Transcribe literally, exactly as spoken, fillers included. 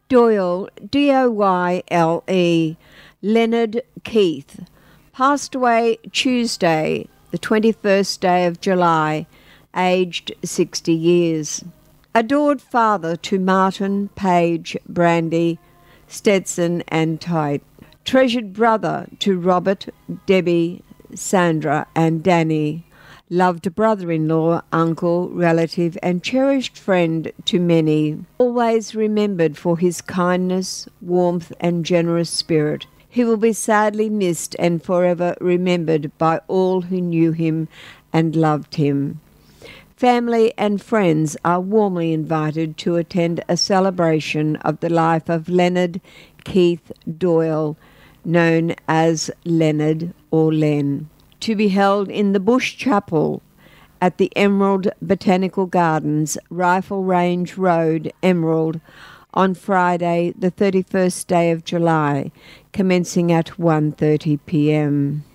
Doyle, D O Y L E, Leonard Keith, passed away Tuesday, the twenty-first day of July, aged sixty years. Adored father to Martin, Paige, Brandy, Stetson and Tite. Treasured brother to Robert, Debbie, Sandra and Danny. Loved brother-in-law, uncle, relative and cherished friend to many. Always remembered for his kindness, warmth and generous spirit. He will be sadly missed and forever remembered by all who knew him and loved him. Family and friends are warmly invited to attend a celebration of the life of Leonard Keith Doyle, known as Leonard or Len, to be held in the Bush Chapel at the Emerald Botanical Gardens, Rifle Range Road, Emerald, on Friday, the thirty-first day of July, commencing at one thirty p m